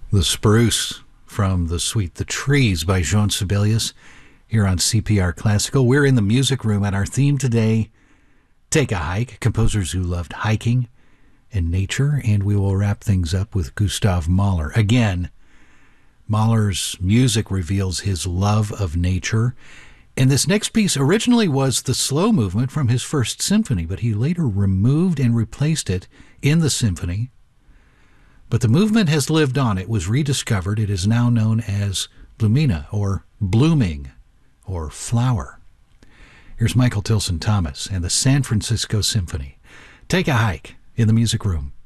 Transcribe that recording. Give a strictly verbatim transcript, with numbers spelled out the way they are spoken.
The Spruce from the suite The Trees by Jean Sibelius here on C P R Classical. We're in the music room, and our theme today, Take a Hike, composers who loved hiking and nature, and we will wrap things up with Gustav Mahler. Again, Mahler's music reveals his love of nature, and this next piece originally was the slow movement from his first symphony, but he later removed and replaced it in the symphony. But the movement has lived on. It was rediscovered. It is now known as Blumina, or blooming, or flower. Here's Michael Tilson Thomas and the San Francisco Symphony. Take a Hike in the music room.